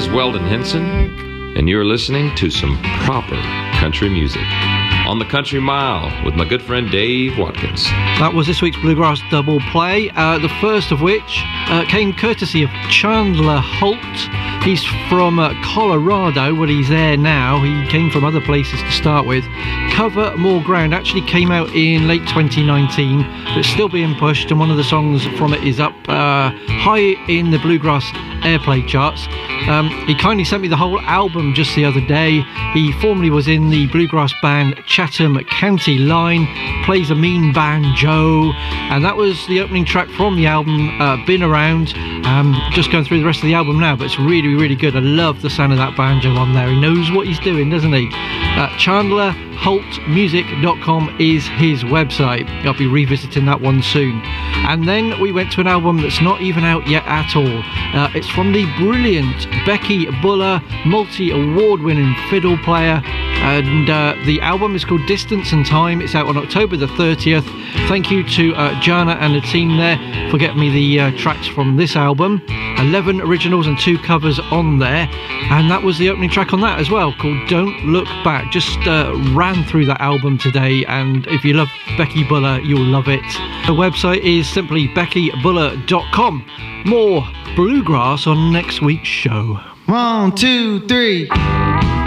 is Weldon Henson, and you're listening to some proper country music on the Country Mile with my good friend Dave Watkins. That was this week's Bluegrass Double Play, the first of which came courtesy of Chandler Holt. He's from Colorado, well, he's there now. He came from other places to start with. Cover More Ground actually came out in late 2019, but it's still being pushed, and one of the songs from it is up high in the Bluegrass Airplay charts. He kindly sent me the whole album just the other day. He formerly was in the bluegrass band Chatham County Line, plays a mean banjo, and that was the opening track from the album, Been Around. Just going through the rest of the album now, but it's really, really good. I love the sound of that banjo on there. He knows what he's doing, doesn't he? ChandlerHoltMusic.com is his website. I'll be revisiting that one soon. And then we went to an album that's not even out yet at all. It's from the brilliant Becky Buller, multi-award winning fiddle player, and the album is called Distance and Time. It's out on October the 30th. Thank you to Jana and the team there for getting me the tracks from this album. 11 originals and 2 covers on there, and that was the opening track on that as well, called Don't Look Back. Just ran through that album today, and if you love Becky Buller, you'll love it. The website is simply beckybuller.com. More bluegrass on next week's show. 1, 2, 3.